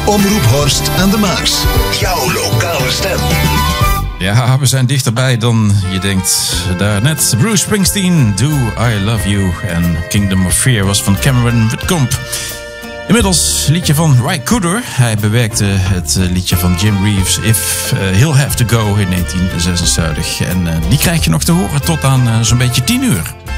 Omroep Horst aan de Maas. Jouw lokale stem. Ja, we zijn dichterbij dan je denkt. Daarnet Bruce Springsteen, Do I Love You. En Kingdom of Fear was van Cameron Whitcomb. Inmiddels liedje van Ry Cooder. Hij bewerkte het liedje van Jim Reeves, If He'll Have To Go in 1976. En die krijg je nog te horen tot aan zo'n beetje 10 uur.